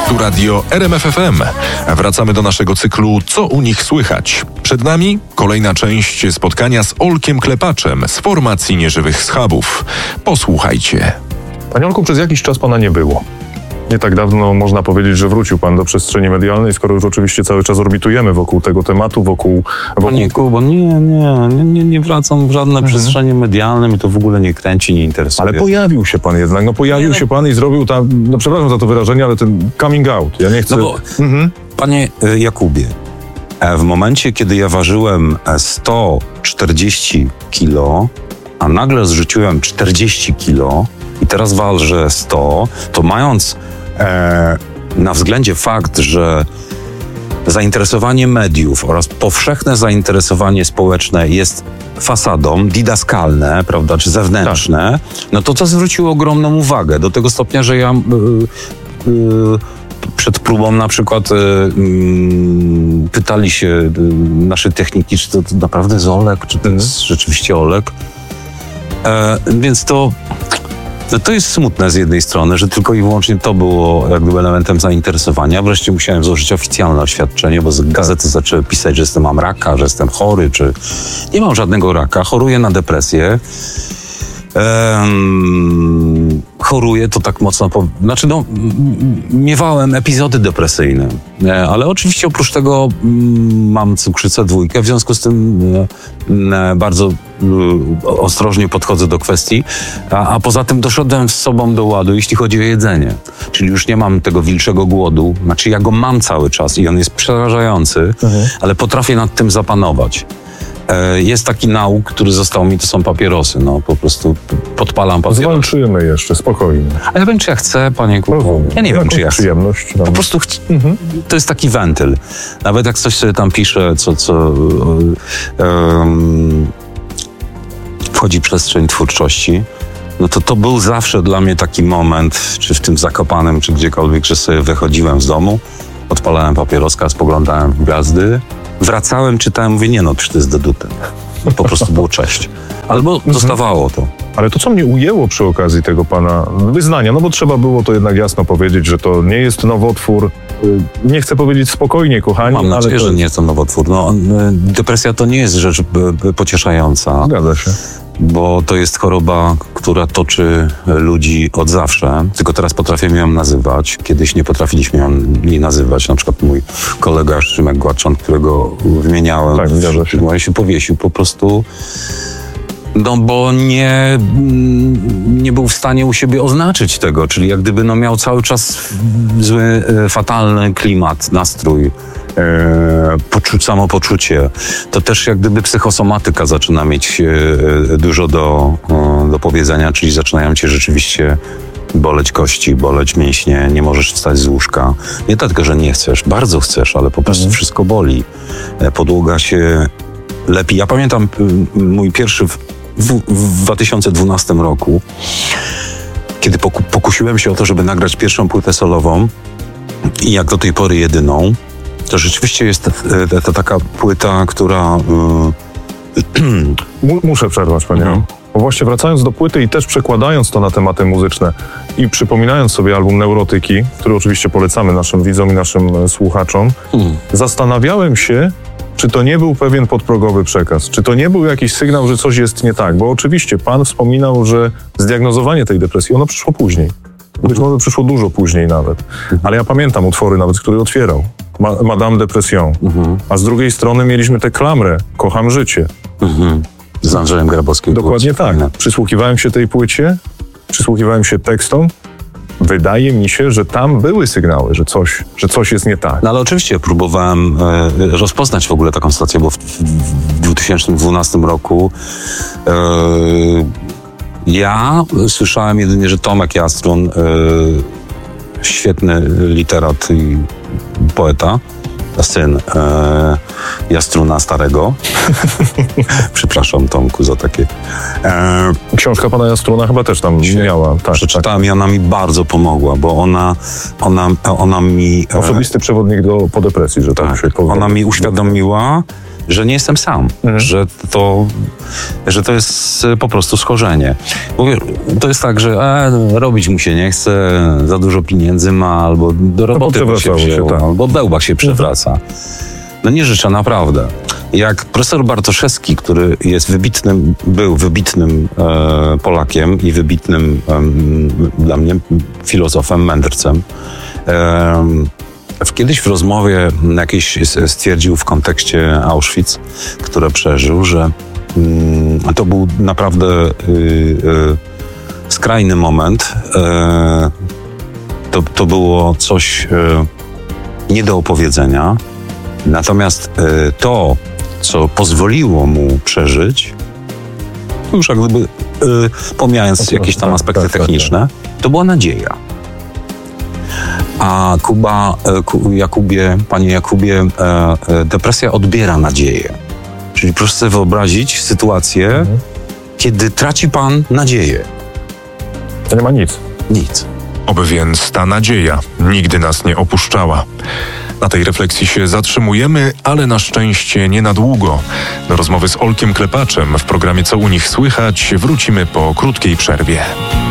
Tu radio RMF FM. Wracamy do naszego cyklu Co u nich słychać? Przed nami kolejna część spotkania z Olkiem Klepaczem z formacji Nieżywych Schabów. Posłuchajcie. Panie Olku, przez jakiś czas pana nie było. Nie tak dawno można powiedzieć, że wrócił pan do przestrzeni medialnej, skoro już oczywiście cały czas orbitujemy wokół tego tematu, wokół... Panie Kubo, nie wracam w żadne przestrzenie medialne, mnie to w ogóle nie kręci, nie interesuje. Ale pojawił się pan jednak, pojawił się pan i zrobił tam, przepraszam za to wyrażenie, ale ten coming out, ja nie chcę... Panie Jakubie, w momencie, kiedy ja ważyłem 140 kilo, a nagle zrzuciłem 40 kilo i teraz ważę 100, to mając na względzie fakt, że zainteresowanie mediów oraz powszechne zainteresowanie społeczne jest fasadą, didaskalne, prawda, czy zewnętrzne, no to zwróciło ogromną uwagę. Do tego stopnia, że ja przed próbą na przykład pytali się naszej techniki, czy to naprawdę jest Olek, czy to jest rzeczywiście Olek. Więc to jest smutne z jednej strony, że tylko i wyłącznie to było jakby elementem zainteresowania. Wreszcie musiałem złożyć oficjalne oświadczenie, bo gazety zaczęły pisać, że mam raka, że jestem chory, czy nie mam żadnego raka, choruję na depresję. Choruję, to tak mocno... miewałem epizody depresyjne, ale oczywiście oprócz tego mam cukrzycę 2, w związku z tym bardzo ostrożnie podchodzę do kwestii, a poza tym doszedłem z sobą do ładu, jeśli chodzi o jedzenie. Czyli już nie mam tego wilczego głodu, ja go mam cały czas i on jest przerażający, ale potrafię nad tym zapanować. Jest taki nauk, który został mi, to są papierosy. Po prostu podpalam papierosy. Zwalczymy jeszcze, spokojnie. A ja wiem, czy ja chcę, panie Kubo. Ja nie wiem, czy ja chcę. Przyjemność. Po prostu to jest taki wentyl. Nawet jak coś sobie tam pisze, co wchodzi w przestrzeń twórczości, no to był zawsze dla mnie taki moment, czy w tym Zakopanem, czy gdziekolwiek, że sobie wychodziłem z domu, odpalałem papieroska, spoglądałem w gwiazdy, wracałem, czytałem, mówię, przecież to jest do dupy. Po prostu było cześć. Albo zostawało to. Ale to, co mnie ujęło przy okazji tego pana wyznania, bo trzeba było to jednak jasno powiedzieć, że to nie jest nowotwór, nie chcę powiedzieć spokojnie, kochani. Mam nadzieję, że nie jest to nowotwór. Depresja to nie jest rzecz pocieszająca. Zgadza się. Bo to jest choroba, która toczy ludzi od zawsze, tylko teraz potrafię ją nazywać. Kiedyś nie potrafiliśmy jej nazywać. Na przykład mój kolega Szymek Gładczan, którego wymieniałem, się powiesił po prostu, bo nie był w stanie u siebie oznaczyć tego, czyli jak gdyby miał cały czas zły, fatalny klimat, nastrój, samopoczucie. To też jak gdyby psychosomatyka zaczyna mieć dużo do powiedzenia, czyli zaczynają cię rzeczywiście boleć kości, boleć mięśnie, nie możesz wstać z łóżka. Nie dlatego, że nie chcesz, bardzo chcesz, ale po prostu wszystko boli. Podłoga się lepi. Ja pamiętam mój pierwszy w 2012 roku, kiedy pokusiłem się o to, żeby nagrać pierwszą płytę solową i jak do tej pory jedyną, to rzeczywiście jest to taka płyta, która... Muszę przerwać, panie. Bo właśnie wracając do płyty i też przekładając to na tematy muzyczne i przypominając sobie album Neurotyki, który oczywiście polecamy naszym widzom i naszym słuchaczom, zastanawiałem się, czy to nie był pewien podprogowy przekaz, czy to nie był jakiś sygnał, że coś jest nie tak, bo oczywiście pan wspominał, że zdiagnozowanie tej depresji, ono przyszło później. Być może przyszło dużo później nawet. Ale ja pamiętam utwory nawet, które otwierał. Madame Depression. A z drugiej strony mieliśmy tę klamrę Kocham życie. Z Andrzejem Grabowskim. Dokładnie tak. Przysłuchiwałem się tej płycie, przysłuchiwałem się tekstom. Wydaje mi się, że tam były sygnały, że coś jest nie tak. Ale oczywiście próbowałem rozpoznać w ogóle taką sytuację, bo w 2012 roku ja słyszałem jedynie, że Tomek Jastrun, świetny literat i poeta, syn Jastruna starego. Przepraszam, Tomku, za takie... Książka pana Jastruna chyba też tam miała. Tak, przeczytałem i ona mi bardzo pomogła, bo ona mi... Osobisty przewodnik po depresji, że tak się powie. Ona mi uświadomiła, że nie jestem sam, że to jest po prostu schorzenie. Bo to jest tak, że robić mu się nie chce, za dużo pieniędzy ma, albo do roboty mu się wzięło, albo bełbak się przewraca. No nie życzę, naprawdę. Jak profesor Bartoszewski, który był wybitnym Polakiem i wybitnym dla mnie filozofem, mędrcem, kiedyś w rozmowie jakiejś stwierdził w kontekście Auschwitz, które przeżył, że to był naprawdę skrajny moment. To było coś nie do opowiedzenia. Natomiast to, co pozwoliło mu przeżyć, już jak gdyby pomijając jakieś tam aspekty techniczne, to była nadzieja. A panie Jakubie, depresja odbiera nadzieję. Czyli proszę sobie wyobrazić sytuację, kiedy traci pan nadzieję. To nie ma nic. Nic. Oby więc ta nadzieja nigdy nas nie opuszczała. Na tej refleksji się zatrzymujemy, ale na szczęście nie na długo. Do rozmowy z Olkiem Klepaczem w programie Co u nich słychać wrócimy po krótkiej przerwie.